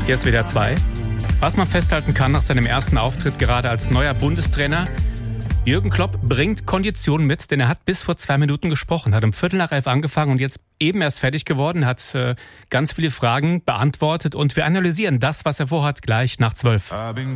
Hier ist WDR 2. Was man festhalten kann nach seinem ersten Auftritt gerade als neuer Bundestrainer: Jürgen Klopp bringt Kondition mit, denn er hat bis vor 2 Minuten gesprochen, hat um 11:15 angefangen und jetzt eben erst fertig geworden, hat ganz viele Fragen beantwortet und wir analysieren das, was er vorhat, gleich nach 12.